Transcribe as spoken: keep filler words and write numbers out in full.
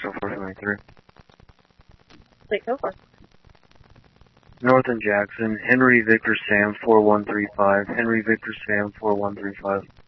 so four twenty-three. Wait, go for it. North and Jackson, Henry Victor Sam four one three five, Henry Victor Sam four one three five.